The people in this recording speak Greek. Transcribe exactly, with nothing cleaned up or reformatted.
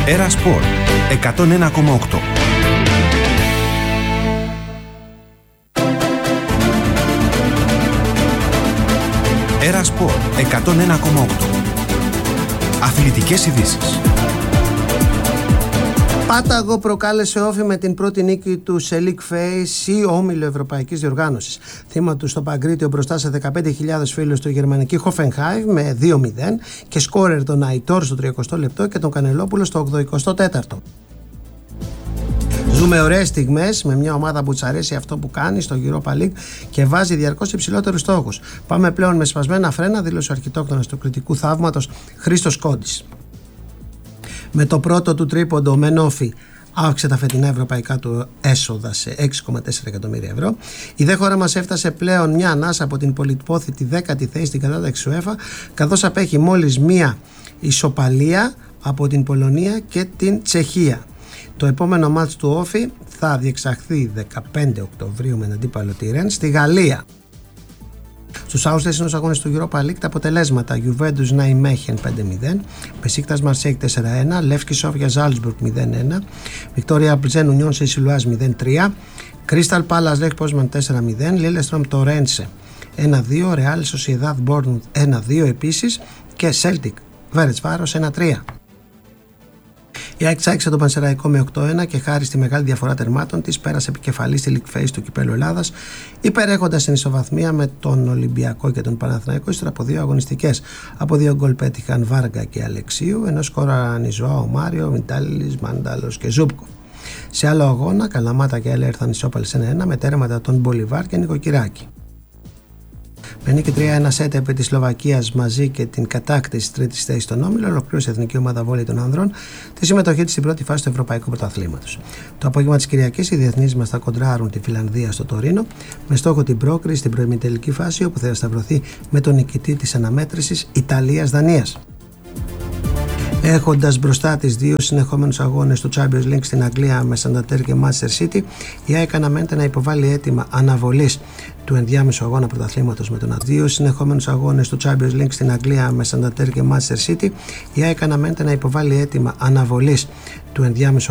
Έρα Σπορ εκατόν ένα κόμμα οκτώ. Έρα Σπορ εκατόν ένα κόμμα οκτώ. Αθλητικές ειδήσεις. Πάταγο προκάλεσε όφη με την πρώτη νίκη του σε League Face ή όμιλο Ευρωπαϊκής Διοργάνωσης. Θύμα του στο Παγκρίτιο μπροστά σε δεκαπέντε χιλιάδες φίλους του γερμανική Hoffenheim με δύο μηδέν και σκόρερ τον Αϊτόρ στο τριακοστό λεπτό και τον Κανελόπουλο στο ογδοηκοστό τέταρτο. Ζούμε ωραίες στιγμές με μια ομάδα που της αρέσει αυτό που κάνει στο Europa League και βάζει διαρκώς υψηλότερους στόχους. Πάμε πλέον με σπασμένα φρένα, δήλωσε ο αρχιτόκτονας του κριτικού θαύματος Χρήστος Κόντης. Με το πρώτο του τρίποντο, ο Μενόφι αύξησε τα φετινά ευρωπαϊκά του έσοδα σε έξι κόμμα τέσσερα εκατομμύρια ευρώ. Η δε χώρα μας έφτασε πλέον μια ανάσα από την πολυπόθητη δέκατη θέση στην κατάταξη του UEFA, καθώς απέχει μόλις μια ισοπαλία από την Πολωνία και την Τσεχία. Το επόμενο μάτς του Όφη θα διεξαχθεί δεκαπέντε Οκτωβρίου με αντίπαλο τη Ρεν στη Γαλλία. Στους άουσες αγώνες του Europa League τα αποτελέσματα: Juventus Nijmegen πέντε μηδέν, Besiktas Marseille τέσσερα ένα, Levski Sofia Salzburg μηδέν ένα, Victoria Plzen Union Saint-Gilloise μηδέν τρία, Crystal Palace Lech Poznan τέσσερα μηδέν, Lillestrøm Torrense ένα δύο, Real Sociedad Bournemouth ένα δύο επίσης και Celtic Ferencváros ένα τρία. Η ΑΕΚ τσάκισε τον Πανσεραϊκό με οκτώ ένα και χάρη στη μεγάλη διαφορά τερμάτων της πέρασε επικεφαλή στη League Face του Κυπέλλου Ελλάδας, υπερέχοντας στην ισοβαθμία με τον Ολυμπιακό και τον Παναθηναϊκό ύστερα από δύο αγωνιστικές. Από δύο γκολ πέτυχαν Βάργα και Αλεξίου, ενώ σκόραραν η Ζωάο Μάριο, Μιντάλης, Μάνταλος και Ζούμπκο. Σε άλλο αγώνα, Καλαμάτα και Έλε ήρθαν ισόπαλες ένα ένα με τέρματα των Μπολιβάρ και Νικοκυράκη. Με νίκη τρία ένα σετ επί της Σλοβακίας μαζί και την κατάκτηση της τρίτης θέσης στον όμιλο, ολοκλήρωσε η Εθνική Ομάδα Βόλεϊ των Ανδρών τη συμμετοχή της στην πρώτη φάση του Ευρωπαϊκού Πρωταθλήματος. Το απόγευμα της Κυριακής οι διεθνείς μας θα κοντράρουν τη Φιλανδία στο Τωρίνο με στόχο την πρόκριση στην προημιτελική φάση, όπου θα σταυρωθεί με τον νικητή της αναμέτρησης Ιταλίας-Δανίας. Έχοντας μπροστά τις δύο συνεχόμενους αγώνες του Champions League στην Αγγλία με Σανταντέρ και Manchester City, η ΑΕΚ αναμένεται να υποβάλει αίτημα αναβολής του ενδιάμεσου αγώνα πρωταθλήματος με τον δύο συνεχόμενους αγώνες του Champions League στην Αγγλία με Σανταντέρ και Manchester City, η ΑΕΚ αναμένεται να υποβάλει αίτημα αναβολής του ενδιάμεσου